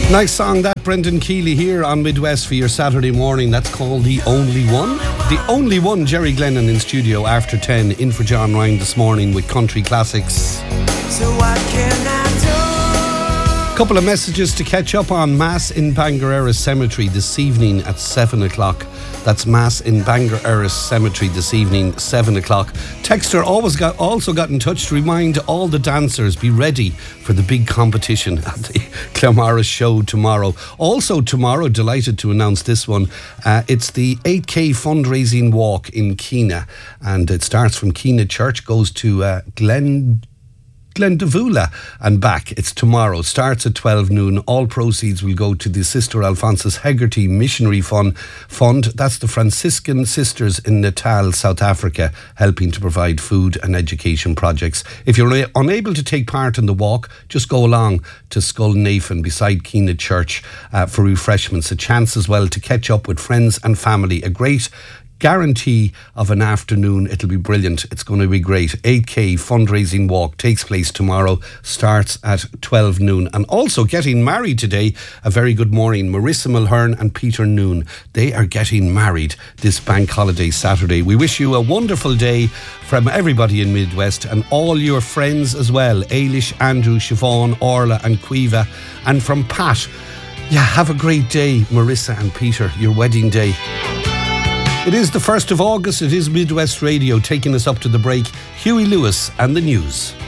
Nice song that, Brendan Keeley here on Midwest for your Saturday morning. That's called The Only One. The Only One, Jerry Glennon in studio after 10, in for John Ryan this morning with country classics. So what can I do? Couple of messages to catch up on. Mass in Bangor Erris Cemetery this evening at 7 o'clock. That's Mass in Bangor Erris Cemetery this evening, 7 o'clock. Texter also got in touch to remind all the dancers, be ready for the big competition at the Clamara show tomorrow. Also tomorrow, delighted to announce this one, it's the 8K fundraising walk in Keena, and it starts from Keena Church, goes to Glendavula and back. It's tomorrow. Starts at 12 noon. All proceeds will go to the Sister Alphonsus Hegarty Missionary Fund. That's the Franciscan Sisters in Natal, South Africa, helping to provide food and education projects. If you're unable to take part in the walk, just go along to Scullnafen beside Keena Church for refreshments. A chance as well to catch up with friends and family. A great guarantee of an afternoon. It'll be brilliant. It's going to be great. 8K fundraising walk takes place tomorrow, starts at 12 noon. And also getting married today, a very good morning, Marissa Mulhern and Peter Noon. They are getting married this bank holiday Saturday. We wish you a wonderful day from everybody in Midwest and all your friends as well. Ailish, Andrew, Siobhan, Orla and Quiva. And from Pat, have a great day, Marissa and Peter, your wedding day. It is the 1st of August. It is Midwest Radio taking us up to the break. Huey Lewis and the news.